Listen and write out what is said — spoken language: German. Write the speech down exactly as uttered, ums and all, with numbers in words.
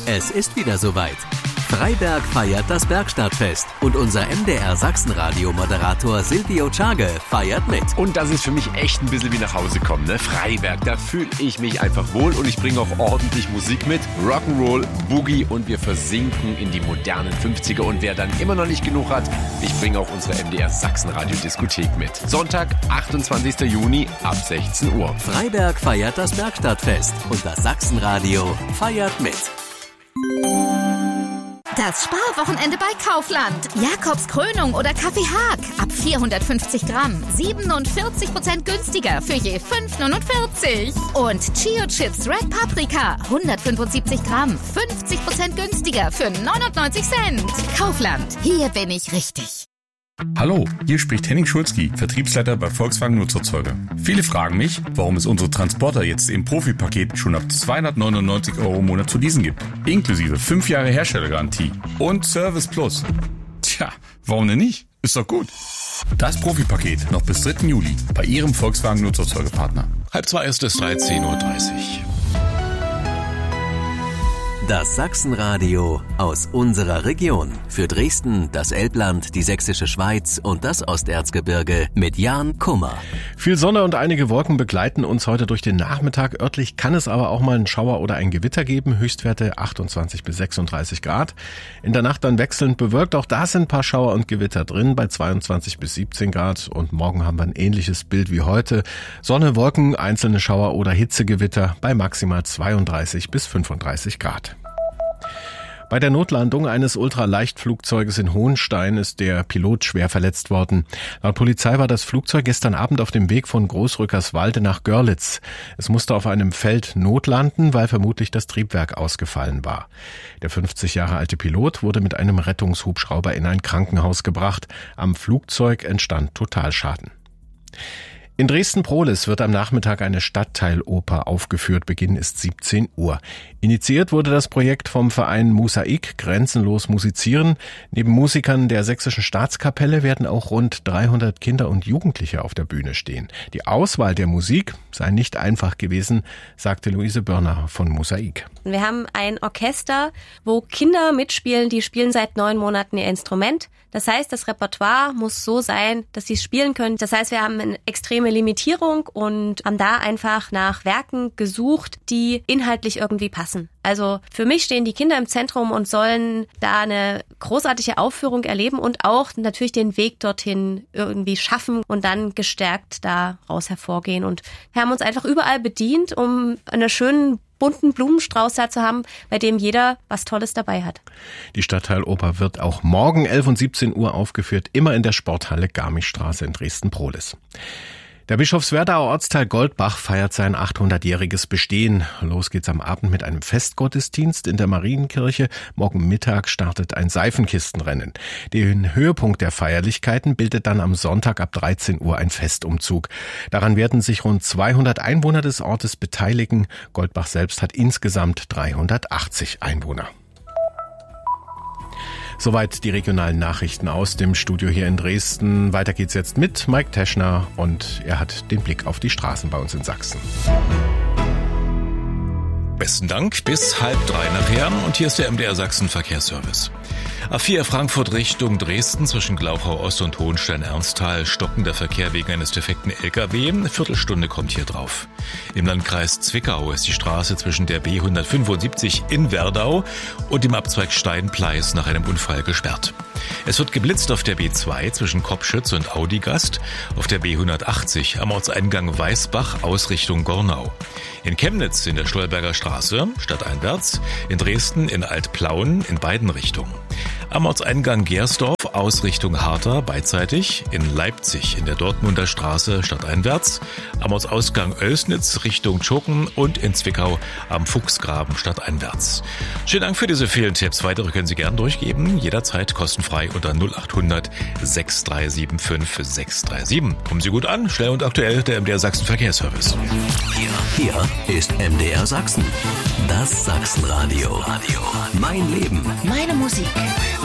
Es ist wieder soweit. Freiberg feiert das Bergstadtfest und unser M D R Sachsenradio-Moderator Silvio Czage feiert mit. Und das ist für mich echt ein bisschen wie nach Hause kommen, ne? Freiberg, da fühle ich mich einfach wohl und ich bringe auch ordentlich Musik mit. Rock'n'Roll, Boogie und wir versinken in die modernen fünfziger. Und wer dann immer noch nicht genug hat, ich bringe auch unsere M D R Sachsenradio-Diskothek mit. Sonntag, achtundzwanzigster Juni ab sechzehn Uhr. Freiberg feiert das Bergstadtfest und das Sachsenradio feiert mit. Das Sparwochenende bei Kaufland. Jakobs Krönung oder Kaffee Haag. Ab vierhundertfünfzig Gramm. siebenundvierzig Prozent günstiger für je fünf neunundvierzig. Und Chio Chips Red Paprika. hundertfünfundsiebzig Gramm. fünfzig Prozent günstiger für neunundneunzig Cent. Kaufland. Hier bin ich richtig. Hallo, hier spricht Henning Schulzki, Vertriebsleiter bei Volkswagen Nutzerzeuger. Viele fragen mich, warum es unsere Transporter jetzt im Profipaket schon ab zweihundertneunundneunzig Euro im Monat zu leasen gibt. Inklusive fünf Jahre Herstellergarantie und Service Plus. Tja, warum denn nicht? Ist doch gut. Das Profipaket noch bis dritten Juli bei Ihrem Volkswagen Nutzerzeugerpartner. Halb zwei ist es dreizehn Uhr dreißig. Das Sachsenradio aus unserer Region. Für Dresden, das Elbland, die Sächsische Schweiz und das Osterzgebirge mit Jan Kummer. Viel Sonne und einige Wolken begleiten uns heute durch den Nachmittag. Örtlich kann es aber auch mal einen Schauer oder ein Gewitter geben. Höchstwerte achtundzwanzig bis sechsunddreißig Grad. In der Nacht dann wechselnd bewölkt. Auch da sind ein paar Schauer und Gewitter drin bei zweiundzwanzig bis siebzehn Grad. Und morgen haben wir ein ähnliches Bild wie heute. Sonne, Wolken, einzelne Schauer oder Hitzegewitter bei maximal zweiunddreißig bis fünfunddreißig Grad. Bei der Notlandung eines Ultraleichtflugzeuges in Hohenstein ist der Pilot schwer verletzt worden. Laut Polizei war das Flugzeug gestern Abend auf dem Weg von Großrückerswalde nach Görlitz. Es musste auf einem Feld notlanden, weil vermutlich das Triebwerk ausgefallen war. Der fünfzig Jahre alte Pilot wurde mit einem Rettungshubschrauber in ein Krankenhaus gebracht. Am Flugzeug entstand Totalschaden. In Dresden-Prohlis wird am Nachmittag eine Stadtteiloper aufgeführt. Beginn ist siebzehn Uhr. Initiiert wurde das Projekt vom Verein Mosaik, Grenzenlos Musizieren. Neben Musikern der Sächsischen Staatskapelle werden auch rund dreihundert Kinder und Jugendliche auf der Bühne stehen. Die Auswahl der Musik sei nicht einfach gewesen, sagte Luise Börner von Mosaik. Wir haben ein Orchester, wo Kinder mitspielen, die spielen seit neun Monaten ihr Instrument. Das heißt, das Repertoire muss so sein, dass sie es spielen können. Das heißt, wir haben eine extreme Limitierung und haben da einfach nach Werken gesucht, die inhaltlich irgendwie passen. Also für mich stehen die Kinder im Zentrum und sollen da eine großartige Aufführung erleben und auch natürlich den Weg dorthin irgendwie schaffen und dann gestärkt daraus hervorgehen. Und wir haben uns einfach überall bedient, um einen schönen bunten Blumenstrauß da zu haben, bei dem jeder was Tolles dabei hat. Die Stadtteiloper wird auch morgen elf und siebzehn Uhr aufgeführt, immer in der Sporthalle Garmichstraße in Dresden-Prohlis. Der Bischofswerdaer Ortsteil Goldbach feiert sein achthundertjähriges Bestehen. Los geht's am Abend mit einem Festgottesdienst in der Marienkirche. Morgen Mittag startet ein Seifenkistenrennen. Den Höhepunkt der Feierlichkeiten bildet dann am Sonntag ab dreizehn Uhr ein Festumzug. Daran werden sich rund zweihundert Einwohner des Ortes beteiligen. Goldbach selbst hat insgesamt dreihundertachtzig Einwohner. Soweit die regionalen Nachrichten aus dem Studio hier in Dresden. Weiter geht's jetzt mit Mike Teschner und er hat den Blick auf die Straßen bei uns in Sachsen. Besten Dank, bis halb drei nachher und hier ist der M D R Sachsen Verkehrsservice. A vier Frankfurt Richtung Dresden zwischen Glauchau Ost und Hohenstein-Ernsthal stockender Verkehr wegen eines defekten L K W. Eine Viertelstunde kommt hier drauf. Im Landkreis Zwickau ist die Straße zwischen der B hundertfünfundsiebzig in Werdau und dem Abzweig Steinpleis nach einem Unfall gesperrt. Es wird geblitzt auf der B zwei zwischen Kopschütz und Audigast, auf der B hundertachtzig am Ortseingang Weißbach Ausrichtung Gornau. In Chemnitz in der Stolberger Straße, stadteinwärts, in Dresden in Altplauen in beiden Richtungen. Am Ortseingang Gersdorf Ausrichtung Harter beidseitig, in Leipzig in der Dortmunder Straße stadteinwärts, am Ortsausgang Oelsnitz Richtung Tschoken und in Zwickau am Fuchsgraben stadteinwärts. Vielen Dank für diese vielen Tipps. Weitere können Sie gern durchgeben, jederzeit kostenfrei unter null acht hundert sechs drei sieben fünf sechs drei sieben. Kommen Sie gut an, schnell und aktuell der M D R Sachsen Verkehrsservice. Hier, hier ist M D R Sachsen. Das Sachsenradio. Mein Leben. Meine Musik.